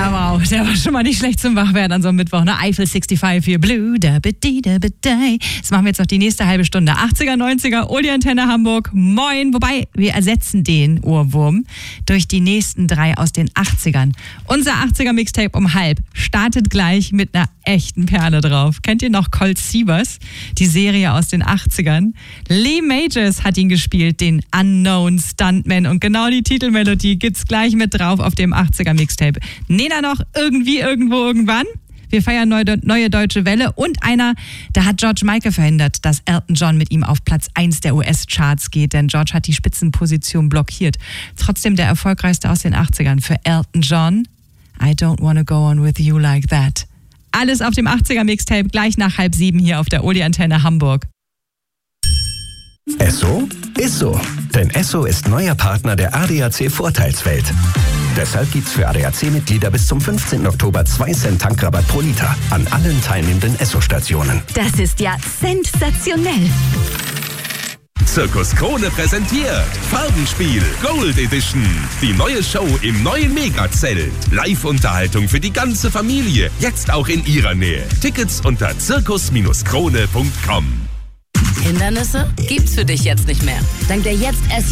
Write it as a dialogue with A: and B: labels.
A: Ja, wow, der war schon mal nicht schlecht zum Wachwerden an so einem Mittwoch, ne? Eiffel 65 für Blue, da bidi, da bidi. Jetzt machen wir jetzt noch die nächste halbe Stunde. 80er, 90er, Uli Antenne Hamburg, moin. Wobei, wir ersetzen den Ohrwurm durch die nächsten 3 aus den 80ern. Unser 80er-Mixtape um halb startet gleich mit einer echten Perle drauf. Kennt ihr noch Colt Sievers? Die Serie aus den 80ern. Lee Majors hat ihn gespielt, den Unknown Stuntman. Und genau die Titelmelodie gibt's gleich mit drauf auf dem 80er-Mixtape. Nena noch irgendwie, irgendwo, irgendwann. Wir feiern neue deutsche Welle und einer, da hat George Michael verhindert, dass Elton John mit ihm auf Platz 1 der US-Charts geht, denn George hat die Spitzenposition blockiert. Trotzdem der erfolgreichste aus den 80ern für Elton John. I don't wanna go on with you like that. Alles auf dem 80er-Mixtape, gleich nach 6:30 hier auf der Uli Antenne Hamburg.
B: Esso ist so. Denn Esso ist neuer Partner der ADAC Vorteilswelt. Deshalb gibt's für ADAC-Mitglieder bis zum 15. Oktober 2 Cent Tankrabatt pro Liter an allen teilnehmenden Esso-Stationen.
C: Das ist ja sensationell.
D: Zirkus Krone präsentiert Farbenspiel Gold Edition. Die neue Show im neuen Megazelt. Live-Unterhaltung für die ganze Familie. Jetzt auch in ihrer Nähe. Tickets unter zirkus-krone.com.
C: Hindernisse gibt's für dich jetzt nicht mehr. Dank der Jetzt